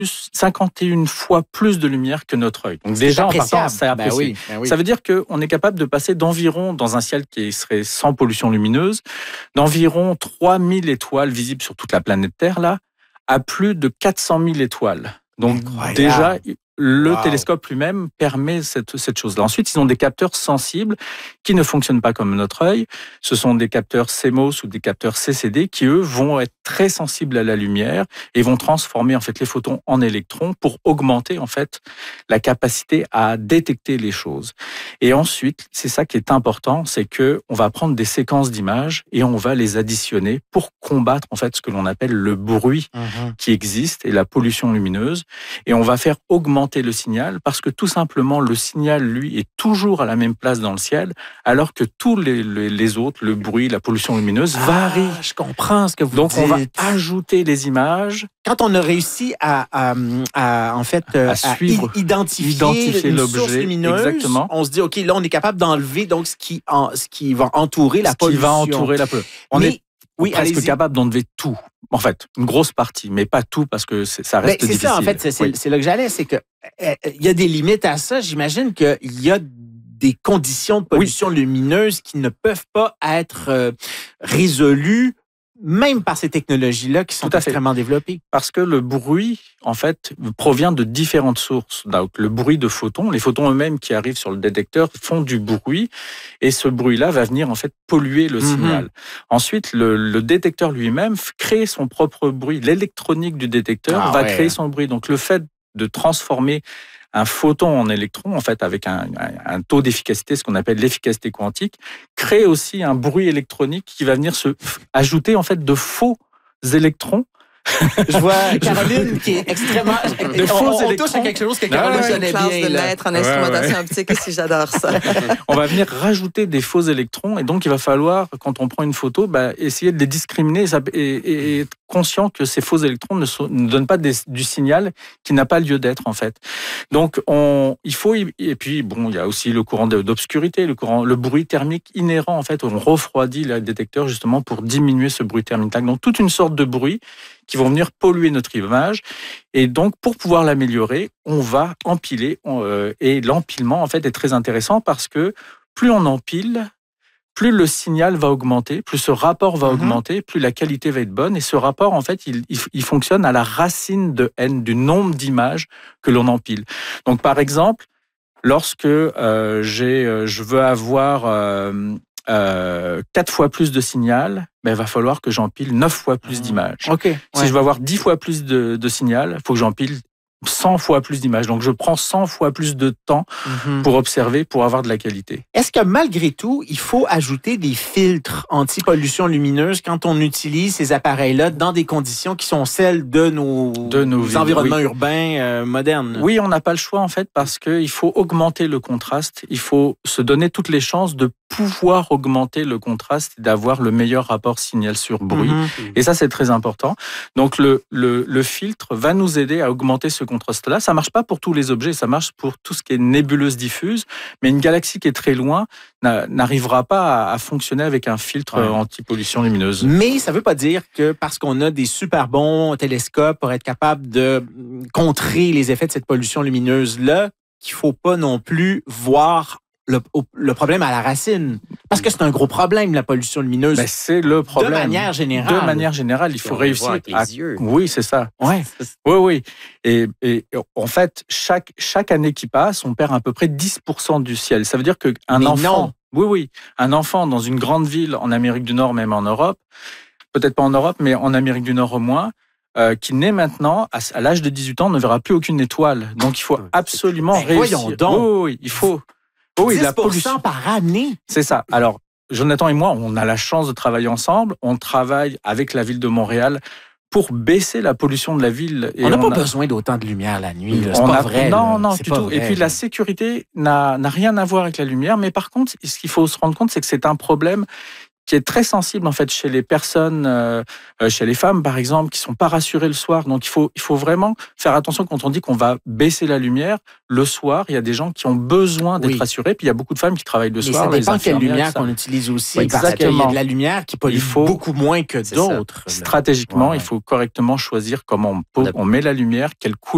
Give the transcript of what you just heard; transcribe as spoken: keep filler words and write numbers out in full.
plus, cinquante et une fois plus de lumière que notre œil. Donc déjà, en partant, c'est appréciable. Ben oui, ben oui. Ça veut dire qu'on est capable de passer d'environ, dans un ciel qui serait sans pollution lumineuse, d'environ trois mille étoiles visibles sur toute la planète Terre, là, à plus de quatre cent mille étoiles. Donc incroyable. Déjà, le wow. télescope lui-même permet cette, cette chose-là. Ensuite, ils ont des capteurs sensibles qui ne fonctionnent pas comme notre œil. Ce sont des capteurs C M O S ou des capteurs C C D qui, eux, vont être très sensibles à la lumière et vont transformer en fait les photons en électrons pour augmenter en fait la capacité à détecter les choses. Et ensuite, c'est ça qui est important, c'est que on va prendre des séquences d'images et on va les additionner pour combattre en fait ce que l'on appelle le bruit mmh. qui existe et la pollution lumineuse. Et on va faire augmenter le signal parce que tout simplement le signal lui est toujours à la même place dans le ciel alors que tous les, les, les autres, le bruit, la pollution lumineuse ah, varient. Je comprends ce que vous Donc dites. on va ajouter les images. Quand on a réussi à, à, à en fait à, à suivre, à identifier, identifier une l'objet, source lumineuse, exactement. On se dit ok là on est capable d'enlever donc ce qui en, ce qui va entourer la ce pollution. Qui va entourer la pollution. On Mais, est oui, presque allez-y. capable d'enlever tout. En fait, une grosse partie, mais pas tout parce que c'est, ça reste ben, c'est difficile. C'est ça en fait, c'est, oui. c'est, c'est là que j'allais, c'est que il euh, y a des limites à ça. J'imagine qu'il y a des conditions de pollution oui. lumineuse qui ne peuvent pas être euh, résolues même par ces technologies-là qui sont extrêmement développées. Parce que le bruit, en fait, provient de différentes sources. Donc, le bruit de photons, les photons eux-mêmes qui arrivent sur le détecteur font du bruit et ce bruit-là va venir, en fait, polluer le mm-hmm. signal. Ensuite, le, le détecteur lui-même crée son propre bruit. L'électronique du détecteur ah, va ouais. créer son bruit. Donc, le fait de transformer un photon en électron, en fait, avec un, un, un taux d'efficacité, ce qu'on appelle l'efficacité quantique, crée aussi un bruit électronique qui va venir se ajouter, en fait, de faux électrons. Je vois Caroline qui est extrêmement... De faux on, on électrons. touche à quelque chose que Caroline connaît bien. Une classe bien, de maître en instrumentation ouais, ouais. optique aussi, j'adore ça. On va venir rajouter des faux électrons et donc il va falloir, quand on prend une photo, bah, essayer de les discriminer et, et, et être conscient que ces faux électrons ne, sont, ne donnent pas des, du signal qui n'a pas lieu d'être en fait. Donc on, il faut... Et puis bon, il y a aussi le courant d'obscurité, le, courant, le bruit thermique inhérent en fait. On refroidit le détecteur justement pour diminuer ce bruit thermique. Donc toute une sorte de bruit qui vont venir polluer notre image. Et donc, pour pouvoir l'améliorer, on va empiler. Euh, et l'empilement, en fait, est très intéressant parce que plus on empile, plus le signal va augmenter, plus ce rapport va mm-hmm. augmenter, plus la qualité va être bonne. Et ce rapport, en fait, il, il, il fonctionne à la racine de n, du nombre d'images que l'on empile. Donc, par exemple, lorsque euh, j'ai, je veux avoir... Euh, Euh, quatre fois plus de signal, ben, il va falloir que j'empile neuf fois plus d'images. Okay, si ouais. je veux avoir dix fois plus de, de signal, il faut que j'empile cent fois plus d'images. Donc, je prends cent fois plus de temps mm-hmm. pour observer, pour avoir de la qualité. Est-ce que malgré tout, il faut ajouter des filtres anti-pollution lumineuse quand on utilise ces appareils-là dans des conditions qui sont celles de nos, de nos villes, environnements oui. urbains euh, modernes? Oui, on n'a pas le choix en fait parce qu'il faut augmenter le contraste. Il faut se donner toutes les chances de pouvoir augmenter le contraste et d'avoir le meilleur rapport signal sur bruit. Mm-hmm. Et ça, c'est très important. Donc, le, le, le filtre va nous aider à augmenter ce contraste-là. Ça marche pas pour tous les objets, ça marche pour tout ce qui est nébuleuse diffuse, mais une galaxie qui est très loin n'arrivera pas à, à fonctionner avec un filtre ouais. anti-pollution lumineuse. Mais ça veut pas dire que parce qu'on a des super bons télescopes pour être capable de contrer les effets de cette pollution lumineuse-là, qu'il faut pas non plus voir Le, le problème à la racine. Parce que c'est un gros problème, la pollution lumineuse. Ben, c'est le problème. De manière générale. De manière générale, il faut réussir à... Yeux. Oui, c'est ça. Ouais. Oui, oui. Et, et en fait, chaque, chaque année qui passe, on perd à peu près dix pour cent du ciel. Ça veut dire qu'un enfant... Non. Oui, oui. Un enfant dans une grande ville en Amérique du Nord, même en Europe, peut-être pas en Europe, mais en Amérique du Nord au moins, Euh, qui naît maintenant, à, à l'âge de dix-huit ans, ne verra plus aucune étoile. Donc, il faut absolument ben, réussir. Voyons donc. Oui, oui, il faut... Oh oui, dix pour cent par année. C'est ça. Alors, Jonathan et moi, on a la chance de travailler ensemble. On travaille avec la ville de Montréal pour baisser la pollution de la ville. Et on n'a pas a... besoin d'autant de lumière la nuit. Là. C'est on pas a... vrai. Non, là. non, c'est du pas tout. vrai, et puis, là. la sécurité n'a, n'a rien à voir avec la lumière. Mais par contre, ce qu'il faut se rendre compte, c'est que c'est un problème qui est très sensible en fait chez les personnes, euh, chez les femmes par exemple, qui sont pas rassurées le soir. Donc il faut il faut vraiment faire attention quand on dit qu'on va baisser la lumière le soir. Il y a des gens qui ont besoin d'être oui. rassurés, puis il y a beaucoup de femmes qui travaillent le Mais soir. Ça dépend quelle lumière qu'on utilise aussi. Oui, parce qu'il y a de la lumière qui pollue faut, beaucoup moins que d'autres. Stratégiquement, ouais. il faut correctement choisir comment on, on met la lumière, quelle couleur.